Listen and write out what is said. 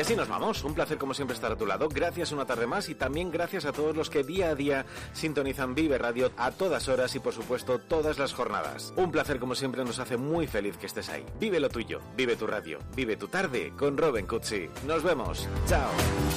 así nos vamos. Un placer como siempre estar a tu lado. Gracias una tarde más y también gracias a todos los que día a día sintonizan Vive Radio a todas horas y por supuesto todas las jornadas. Un placer como siempre, nos hace muy feliz que estés ahí. Vive lo tuyo, vive tu radio, vive tu tarde con Robin Cutsi. Nos vemos. Chao.